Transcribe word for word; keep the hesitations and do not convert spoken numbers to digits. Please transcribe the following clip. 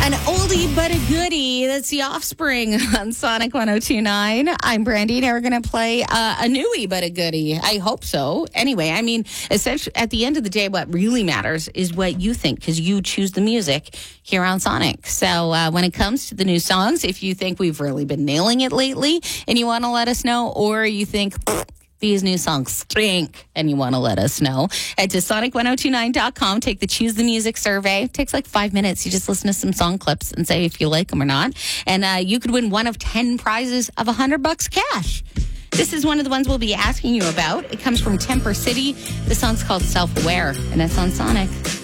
An oldie but a goodie. That's The Offspring on Sonic one oh two point nine. I'm Brandy, and we're going to play uh, a newie but a goodie. I hope so. Anyway, I mean, essentially, at the end of the day, what really matters is what you think, because you choose the music here on Sonic. So uh, when it comes to the new songs, if you think we've really been nailing it lately and you want to let us know, or you think these new songs stink and you want to let us know, head to sonic one oh two nine dot com. Take the Choose the Music survey. It takes like five minutes. You just listen to some song clips and say if you like them or not. And uh, you could win one of ten prizes of one hundred bucks cash. This is one of the ones we'll be asking you about. It comes from Temper City. The song's called Self-Aware, and that's on Sonic.